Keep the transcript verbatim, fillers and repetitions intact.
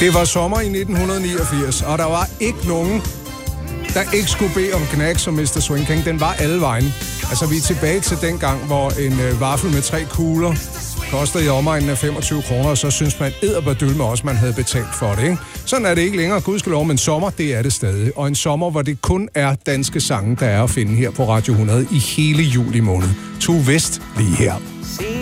Det var sommer i nitten niogfirs, og der var ikke nogen, der ikke skulle bede om Knacks og mister Swing King. Den var alle vejen. Altså, vi er tilbage til den gang, hvor en øh, vaffel med tre kugler kostede i omegnen af femogtyve kroner, og så synes man edderbadyl med os, man havde betalt for det, ikke? Sådan er det ikke længere, gudskelov, men sommer, det er det stadig. Og en sommer, hvor det kun er danske sange, der er at finde her på Radio hundrede i hele juli måned. Tue West lige her.